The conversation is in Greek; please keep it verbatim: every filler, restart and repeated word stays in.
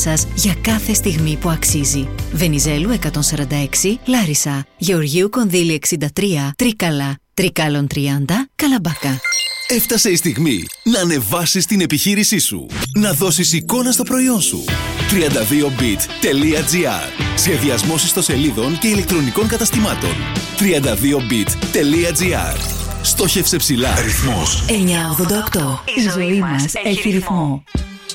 σας για κάθε στιγμή που αξίζει. Βενιζέλου εκατόν σαράντα έξι, Λάρισα. Γεωργίου Κονδύλη εξήντα τρία, Τρίκαλα. Τρικάλων τριάντα, Καλαμπάκα. Έφτασε η στιγμή να ανεβάσεις την επιχείρησή σου. Να δώσεις εικόνα στο προϊόν σου. τριάντα δύο μπιτ τελεία τζι άρ. Σχεδιασμός ιστοσελίδων και ηλεκτρονικών καταστημάτων. τριάντα δύο μπιτ τελεία τζι άρ. Στόχευσε ψηλά. Ρυθμός εννιακόσια ογδόντα οκτώ. Η ζωή μας έχει ρυθμό.